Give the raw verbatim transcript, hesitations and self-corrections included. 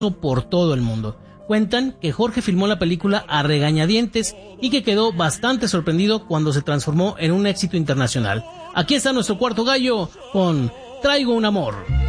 por todo el mundo. Cuentan que Jorge filmó la película a regañadientes y que quedó bastante sorprendido cuando se transformó en un éxito internacional. Aquí está nuestro cuarto gallo con Traigo un amor.